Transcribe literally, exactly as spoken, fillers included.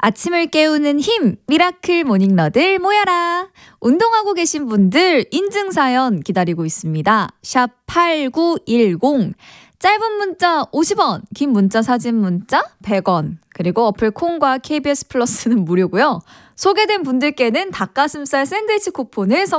아침을 깨우는 힘, 미라클 모닝러들 모여라. 운동하고 계신 분들 인증사연 기다리고 있습니다. 샵 팔구일공, 짧은 문자 오십 원, 긴 문자 사진 문자 백 원, 그리고 어플 콩과 케이비에스 플러스는 무료고요. 소개된 분들께는 닭가슴살 샌드위치 쿠폰을 선물로